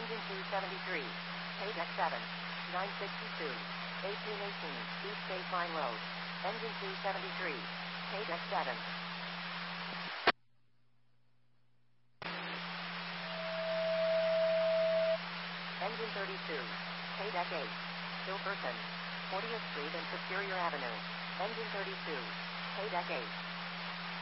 Engine 273. Paydeck 7. 962. 1818. East State Line Road. Engine 273. Paydeck 7. Engine 32. Paydeck 8. Hilferton. 40th Street and Superior Avenue. Engine 32. Paydeck 8.